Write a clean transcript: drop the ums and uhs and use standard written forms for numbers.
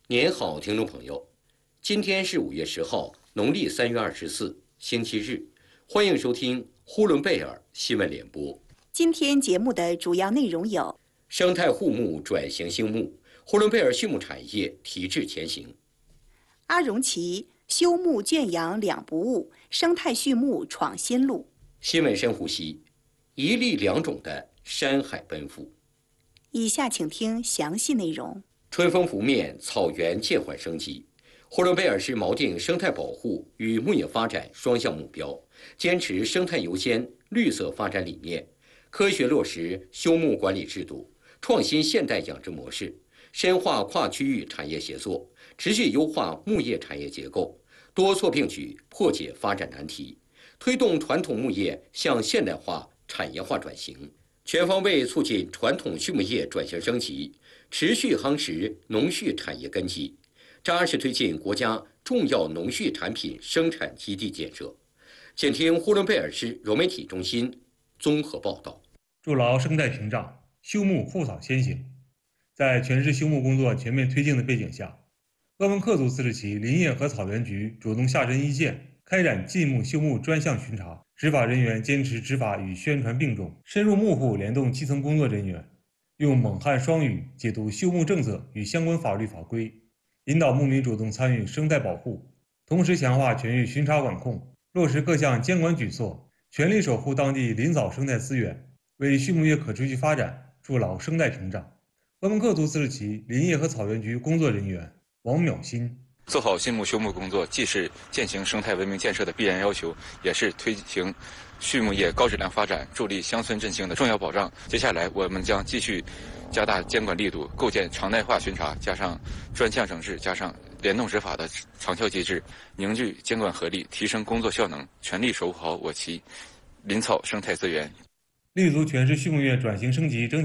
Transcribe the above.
您好，听众朋友，今天是5月10号，农历3月24，星期日，欢迎收听呼伦贝尔新闻联播。 今天节目的主要内容有： 生态护牧转型兴牧，呼伦贝尔畜牧产业提质前行； 阿荣奇休牧圈养两不误，生态畜牧闯新路。 新闻深呼吸，一粒两种的山海奔赴。 以下请听详细内容。 春风拂面，草原渐缓生机。呼伦贝尔市锚定生态保护与牧业发展双向目标，坚持生态优先、绿色发展理念，科学落实休牧管理制度，创新现代养殖模式，深化跨区域产业协作，持续优化牧业产业结构，多措并举破解发展难题，推动传统牧业向现代化、产业化转型，全方位促进传统畜牧业转型升级，持续夯实农畜产业根基，扎实推进国家重要农畜产品生产基地建设。请听呼伦贝尔市融媒体中心综合报道。 筑牢生态屏障，休牧护草先行。在全市休牧工作全面推进的背景下，鄂温克族自治旗林业和草原局主动下针一线，开展禁牧休牧专项巡查，执法人员坚持执法与宣传并重，深入牧户联动基层工作人员，用蒙汉双语解读休牧政策与相关法律法规，引导牧民主动参与生态保护，同时强化全域巡查管控，落实各项监管举措，全力守护当地林草生态资源，为畜牧业可持续发展筑牢生态屏障。鄂温克族自治旗林业和草原局工作人员王淼新。 做好禁牧休牧工作，既是践行生态文明建设的必然要求，也是推行畜牧业高质量发展、助力乡村振兴的重要保障。接下来，我们将继续加大监管力度，构建常态化巡查，加上专项整治，加上联动执法的长效机制，凝聚监管合力，提升工作效能，全力守护好我旗林草生态资源， 立足全市畜牧业转型升级整体